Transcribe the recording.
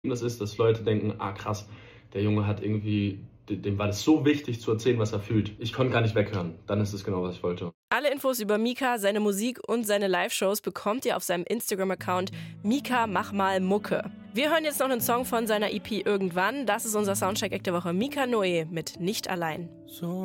das ist, dass Leute denken, krass, der Junge hat irgendwie, dem war das so wichtig zu erzählen, was er fühlt. Ich konnte gar nicht weghören. Dann ist es genau, was ich wollte. Alle Infos über Mika, seine Musik und seine Live-Shows bekommt ihr auf seinem Instagram-Account Mika Mach mal Mucke. Wir hören jetzt noch einen Song von seiner EP Irgendwann. Das ist unser Soundcheck-Eck der Woche. Mika Noe mit Nicht allein.